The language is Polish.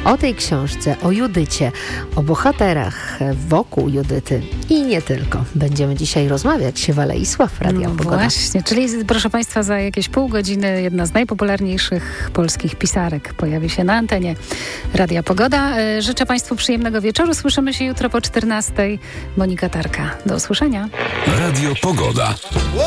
O tej książce, o Judycie, o bohaterach wokół Judyty i nie tylko. Będziemy dzisiaj rozmawiać w Alei Sław Radia Pogoda. Właśnie, czyli proszę Państwa, za jakieś pół godziny jedna z najpopularniejszych polskich pisarek pojawi się na antenie Radia Pogoda. Życzę Państwu przyjemnego wieczoru. Słyszymy się jutro po 14:00. Monika Tarka. Do usłyszenia. Radio Pogoda.